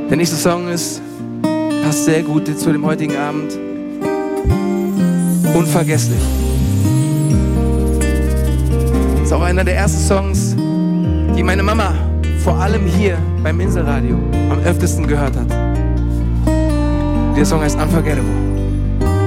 Der nächste Song passt sehr gut zu dem heutigen Abend. Unvergesslich. Ist auch einer der ersten Songs, die meine Mama vor allem hier beim Inselradio am öftesten gehört hat. Der Song heißt Unforgettable.